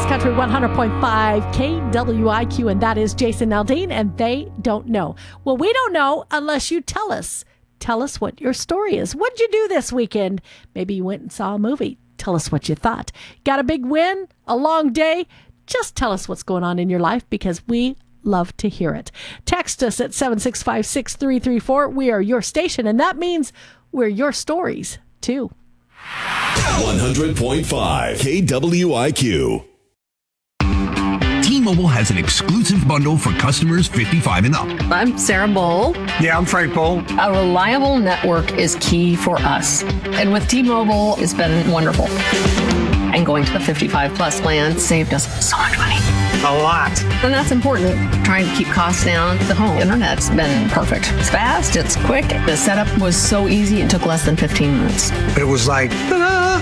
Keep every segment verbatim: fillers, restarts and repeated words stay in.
Kiss Country one hundred point five K W I Q, and that is Jason Aldean, and they don't know. Well, we don't know unless you tell us. Tell us what your story is. What'd you do this weekend? Maybe you went and saw a movie. Tell us what you thought. Got a big win? A long day? Just tell us what's going on in your life, because we love to hear it. Text us at seven six five, six three three four. We are your station, and that means we're your stories, too. one hundred point five K W I Q. T-Mobile has an exclusive bundle for customers fifty-five and up. I'm Sarah Bowl. Yeah, I'm Frank Bowl. A reliable network is key for us. And with T-Mobile, it's been wonderful. And going to the fifty-five plus plan saved us so much money. A lot. And that's important. Trying to keep costs down. The home internet's been perfect. It's fast, it's quick. The setup was so easy, it took less than fifteen minutes. It was like, ta-da!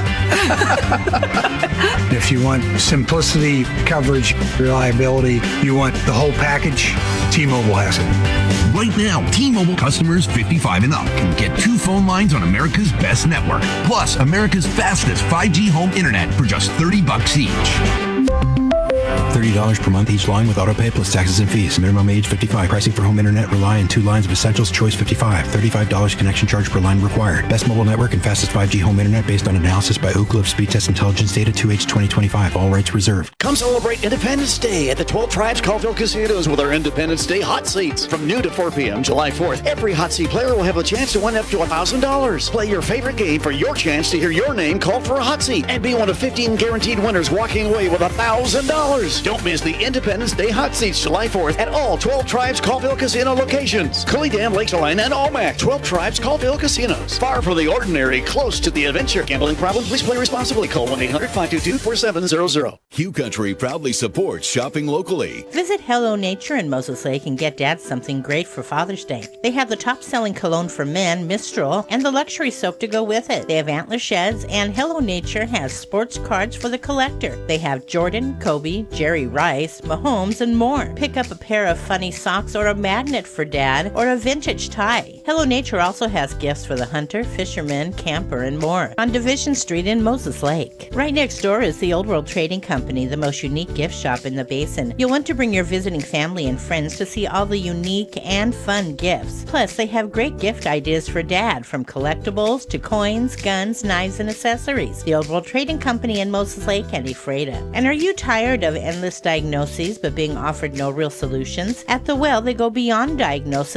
If you want simplicity, coverage, reliability, you want the whole package, T-Mobile has it. Right now, T-Mobile customers fifty-five and up can get two phone lines on America's best network, plus America's fastest five G home internet for just thirty bucks each. thirty dollars per month each line with autopay plus taxes and fees. Minimum age fifty-five. Pricing for home internet rely on two lines of Essentials. Choice fifty-five. thirty-five dollars connection charge per line required. Best mobile network and fastest five G home internet based on analysis by Oak Cliff Speed Test Intelligence Data two H twenty twenty-five. All rights reserved. Come celebrate Independence Day at the twelve Tribes Colville Casinos with our Independence Day hot seats. From noon to four p.m. July fourth, every hot seat player will have a chance to win up to one thousand dollars. Play your favorite game for your chance to hear your name called for a hot seat and be one of fifteen guaranteed winners walking away with one thousand dollars. Don't miss the Independence Day hot seats July fourth at all twelve Tribes Colville Casino locations. Cully Dam, Lake Saline, and Almac. twelve Tribes Colville Casinos. Far from the ordinary, close to the adventure. Gambling problem? Please play responsibly. Call one eight hundred, five two two, four seven zero zero. Q Country proudly supports shopping locally. Visit Hello Nature in Moses Lake and get Dad something great for Father's Day. They have the top-selling cologne for men, Mistral, and the luxury soap to go with it. They have antler sheds, and Hello Nature has sports cards for the collector. They have Jordan, Kobe, Jerry Rice, Mahomes, and more. Pick up a pair of funny socks or a magnet for Dad or a vintage tie. Hello Nature also has gifts for the hunter, fisherman, camper, and more on Division Street in Moses Lake. Right next door is the Old World Trading Company, the most unique gift shop in the basin. You'll want to bring your visiting family and friends to see all the unique and fun gifts. Plus, they have great gift ideas for Dad, from collectibles to coins, guns, knives, and accessories. The Old World Trading Company in Moses Lake and Ephrata. And are you tired of endless diagnoses but being offered no real solutions? At The Well, they go beyond diagnosis